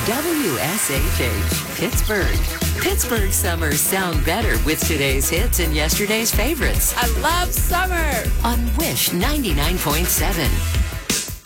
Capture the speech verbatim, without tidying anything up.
W S H H, Pittsburgh. Pittsburgh summers sound better with today's hits and yesterday's favorites I love summer. on Wish ninety-nine point seven.